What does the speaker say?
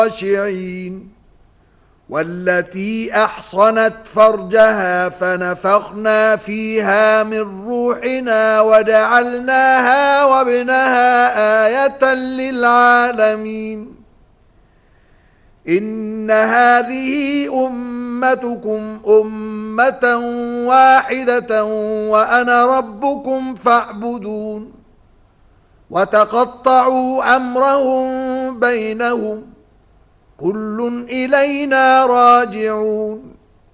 خاشعين والتي أحصنت فرجها فنفخنا فيها من روحنا وجعلناها وابنها آية للعالمين إن هذه أمتكم أمة واحدة وأنا ربكم فاعبدون وتقطعوا أمرهم بينهم كل إلينا راجعون